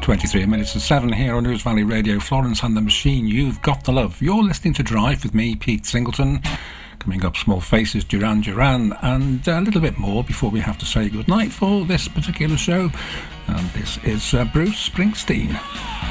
23 minutes to 7 here on News Valley Radio. Florence and the Machine, You've Got the Love. You're listening to Drive with me, Pete Singleton. Coming up, Small Faces, Duran Duran, and a little bit more before we have to say goodnight for this particular show. And this is Bruce Springsteen.